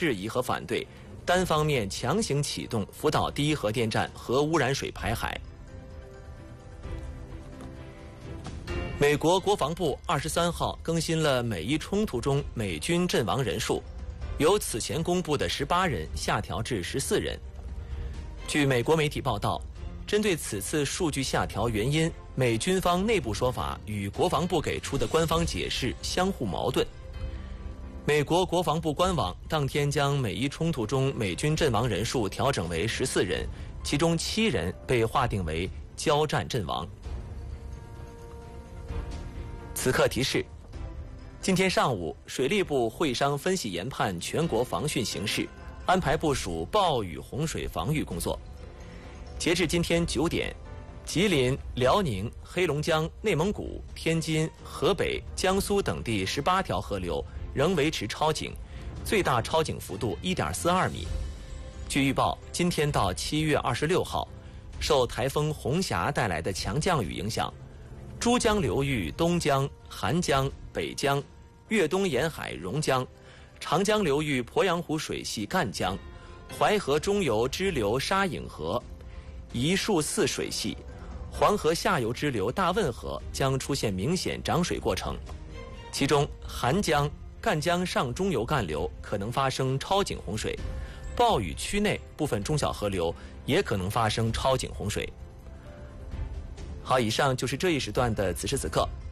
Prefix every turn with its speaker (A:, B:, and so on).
A: 质疑和反对，单方面强行启动福岛第一核电站核污染水排海。美国国防部23号更新了美伊冲突中美军阵亡人数，由此前公布的18人下调至14人。据美国媒体报道，针对此次数据下调原因，美军方内部说法与国防部给出的官方解释相互矛盾。美国国防部官网当天将美伊冲突中美军阵亡人数调整为14人，其中7人被划定为交战阵亡。此刻提示：今天上午，水利部会商分析研判全国防汛形势，安排部署暴雨洪水防御工作。截至今天9点，吉林、辽宁、黑龙江、内蒙古、天津、河北、江苏等地18条河流仍维持超警，最大超警幅度1.42米。据预报，今天到7月26号，受台风红霞带来的强降雨影响，珠江流域东江、韩江、北江、粤东沿海榕江、长江流域鄱阳湖水系赣江、淮河中游支流沙隐河、宜树寺水系、黄河下游支流大汶河将出现明显涨水过程，其中韩江、赣江上中游干流可能发生超警洪水，暴雨区内部分中小河流也可能发生超警洪水。好，以上就是这一时段的此时此刻。